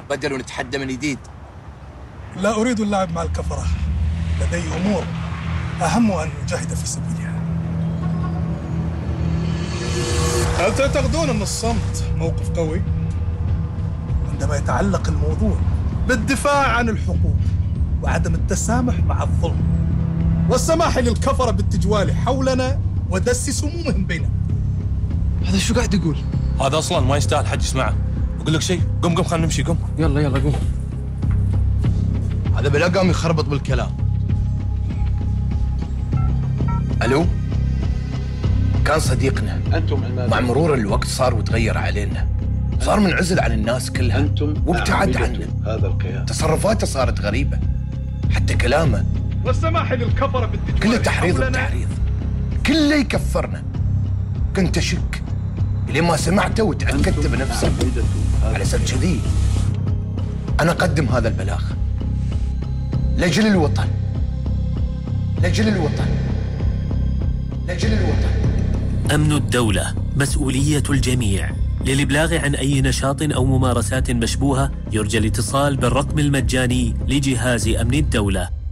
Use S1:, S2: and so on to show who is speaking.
S1: بدل ونتحدى من جديد.
S2: لا أريد اللعب مع الكفرة، لدي أمور أهم أن نجاهد في سبيلها. هل تعتقدون أن الصمت موقف قوي؟ عندما يتعلق الموضوع بالدفاع عن الحقوق وعدم التسامح مع الظلم والسماح للكفرة بالتجوال حولنا ودس سمومهم بيننا.
S3: هذا شو قاعد يقول؟
S4: هذا أصلاً ما يستاهل حد يسمعه. أقول لك شيء، قم خلينا نمشي، قم.
S3: يلا قوم.
S1: هذا بلا قام يخربط بالكلام. ألو؟ كان صديقنا، مع مرور الوقت صار وتغير علينا، صار منعزل عن الناس كلها وابتعد عنا.
S5: هذا الكيان
S1: تصرفاته صارت غريبة، حتى كلامه
S2: والسماح للكفرة بالتجوال
S1: كله تحريض وتحريض، كله يكفرنا. كنت أشك لين ما سمعته وتأكدت بنفسي. على سبب كذي أنا أقدم هذا البلاغ لأجل الوطن، لأجل الوطن، لأجل الوطن.
S6: أمن الدولة مسؤولية الجميع. للإبلاغ عن أي نشاط أو ممارسات مشبوهة يرجى الاتصال بالرقم المجاني لجهاز أمن الدولة